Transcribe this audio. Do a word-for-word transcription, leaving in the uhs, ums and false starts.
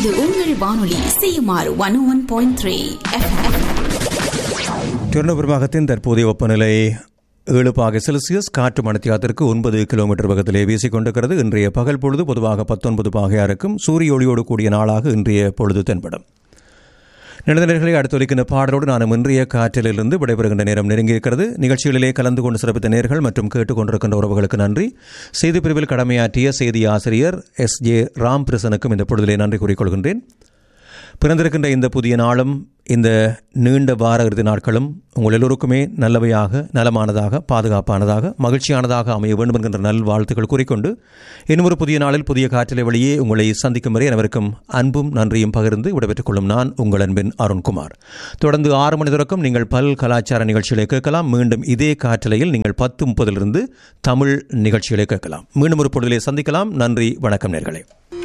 இது உங்கள் வானொலி CMR one one point three FM. Tirunelveli தற்போதைய வெப்பநிலை ஏழு பாகை செல்சியஸ், காற்று மணித்தியாலத்திற்கு ஒன்பது கிலோமீட்டர் வேகத்திலே வீசிக் கொண்டிருக்கிறது. இன்றைய பகல் பொழுது பொதுவாக பத்தொன்பது பாகையா இருக்கும். சூரிய ஒளியோடு கூடிய நாளாக இன்றைய பொழுது தென்படும். நிலநேர்களை அடுத்தொலிக்கின்ற பாடலோடு நானும் இன்றைய காற்றிலிருந்து விடைபெறுகின்ற நேரம் நெருங்கியிருக்கிறது. நிகழ்ச்சிகளிலே கலந்து கொண்டு சிறப்பித்த நேர்கள் மற்றும் கேட்டுக்கொண்டிருக்கின்ற உறவுகளுக்கு நன்றி. செய்தி பிரிவில் கடமையாற்றிய செய்தி ஆசிரியர் எஸ் ஜே ராம் பிரசனுக்கும் இந்த பொழுதிலே நன்றி கூறிக்கொள்கின்றேன். பிறந்திருக்கின்ற இந்த புதிய நாளும் இந்த நீண்ட வார இறுதி நாட்களும் உங்கள் எல்லோருக்குமே நல்லவையாக, நலமானதாக, பாதுகாப்பானதாக, மகிழ்ச்சியானதாக அமைய வேண்டும் என்கின்ற நல் வாழ்த்துக்கள் கூறிக்கொண்டு இன்னொரு புதிய நாளில் புதிய காற்றிலே வழியே உங்களை சந்திக்கும் வரை அனைவருக்கும் அன்பும் நன்றியும் பகிர்ந்து விடைபெற்றுக் கொள்ளும் நான் உங்கள் அன்பின் அருண்குமார். தொடர்ந்து ஆறு மணி தொடக்கம் நீங்கள் பல் கலாச்சார நிகழ்ச்சிகளை கேட்கலாம். மீண்டும் இதே காற்றலையில் நீங்கள் பத்து முப்பதிலிருந்து தமிழ் நிகழ்ச்சிகளை கேட்கலாம். மீண்டும் ஒரு பொழுதிலே சந்திக்கலாம். நன்றி, வணக்கம் நேர்களே.